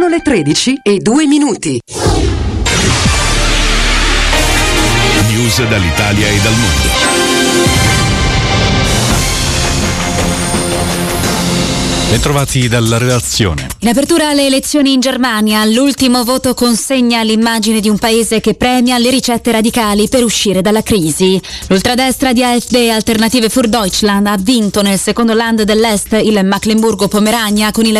Sono le 13:02. News dall'Italia e dal mondo. Bentrovati dalla redazione. In apertura alle elezioni in Germania, l'ultimo voto consegna l'immagine di un paese che premia le ricette radicali per uscire dalla crisi. L'ultradestra di AfD, Alternative für Deutschland, ha vinto nel secondo Land dell'Est, il Mecklenburgo-Pomerania, con il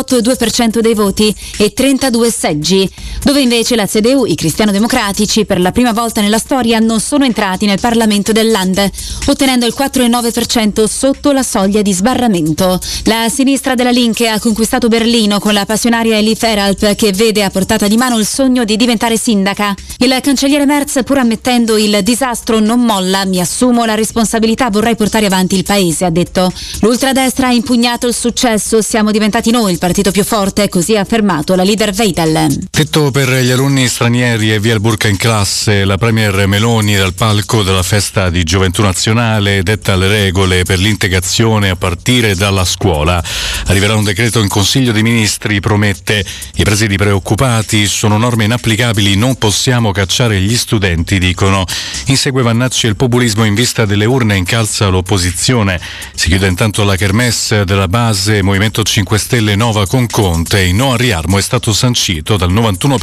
38,2% dei voti e 32 seggi, dove invece la CDU, i cristiano-democratici, per la prima volta nella storia non sono entrati nel Parlamento del Land, ottenendo il 4,9% sotto la soglia di sbarramento. La sinistra della Linke ha conquistato Berlino con la passionaria Elif Eralp, che vede a portata di mano il sogno di diventare sindaca. Il cancelliere Merz, pur ammettendo il disastro, non molla: mi assumo la responsabilità, vorrei portare avanti il paese, ha detto. L'ultradestra ha impugnato il successo: siamo diventati noi il partito più forte, così ha affermato la leader Weidel. Tetto per gli alunni stranieri e via il burka in classe. La premier Meloni dal palco della festa di Gioventù Nazionale detta le regole per l'integrazione a partire dalla scuola. Arriverà un decreto in Consiglio dei Ministri, promette. I presidi preoccupati: sono norme inapplicabili, non possiamo cacciare gli studenti, dicono. Insegue Vannacci: il populismo in vista delle urne incalza l'opposizione. Si chiude intanto la kermesse della base Movimento 5 Stelle Nova con Conte. Il no al riarmo è stato sancito dal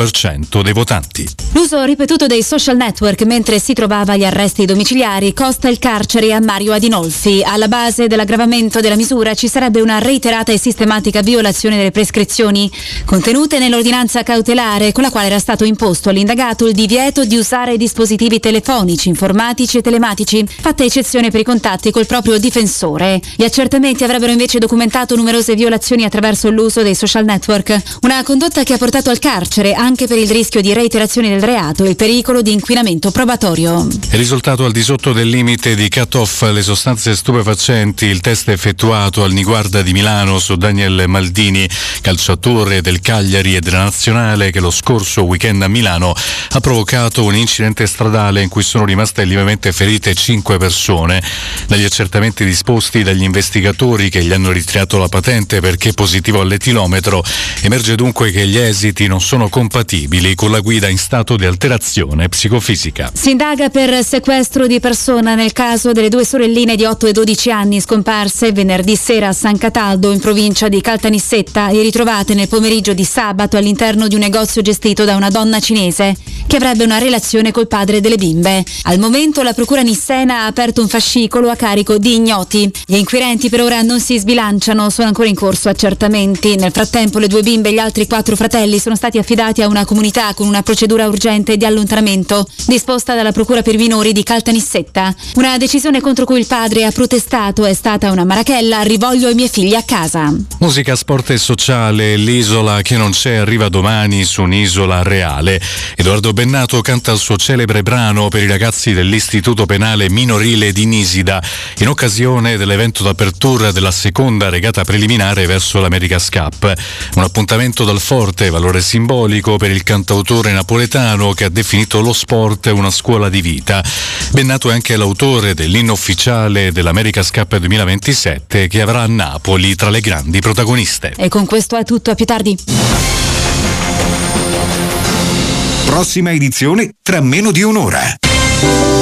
91% dei votanti. L'uso ripetuto dei social network mentre si trovava agli arresti domiciliari costa il carcere a Mario Adinolfi. Alla base dell'aggravamento della misura ci sarebbe una reiterata e sistematica violazione delle prescrizioni contenute nell'ordinanza cautelare, con la quale era stato imposto all'indagato il divieto di usare dispositivi telefonici, informatici e telematici, fatta eccezione per i contatti col proprio difensore. Gli accertamenti avrebbero invece documentato numerose violazioni attraverso l'uso dei social network, una condotta che ha portato al carcere anche per il rischio di reiterazione del reato e il pericolo di inquinamento probatorio. È risultato al di sotto del limite di cut-off le sostanze stupefacenti il test effettuato al Niguarda di Milano su Daniel Maldini, calciatore del Cagliari e della Nazionale, che lo scorso weekend a Milano ha provocato un incidente stradale in cui sono rimaste lievemente ferite 5 persone. Dagli accertamenti disposti dagli investigatori, che gli hanno ritirato la patente perché positivo all'etilometro, emerge dunque che gli esiti non sono compatibili con la guida in stato di alterazione psicofisica. Si indaga per sequestro di persona nel caso delle due sorelline di 8 e 12 anni scomparse venerdì sera a San Cataldo, in provincia di Caltanissetta, e ritrovate nel pomeriggio di sabato all'interno di un negozio gestito da una donna cinese che avrebbe una relazione col padre delle bimbe. Al momento la procura nissena ha aperto un fascicolo a carico di ignoti. Gli inquirenti per ora non si sbilanciano, sono ancora in corso accertamenti. Nel frattempo le due bimbe e gli altri 4 fratelli sono stati affidati a una comunità con una procedura urgente di allontanamento disposta dalla procura per i minori di Caltanissetta. Una decisione contro cui il padre ha protestato è stata una marachella: rivoglio i miei figli a casa. Musica, sport e sociale. L'isola che non c'è arriva domani su un'isola reale. Edoardo Bennato canta il suo celebre brano per i ragazzi dell'Istituto Penale Minorile di Nisida in occasione dell'evento d'apertura della seconda regata preliminare verso l'America's Cup. Un appuntamento dal forte valore simbolico per il cantautore napoletano, che ha definito lo sport una scuola di vita. Bennato è anche l'autore dell'inno ufficiale dell'America's Cup 2027, che avrà a Napoli tra le grandi protagoniste. E con questo è tutto, a più tardi. Prossima edizione tra meno di un'ora.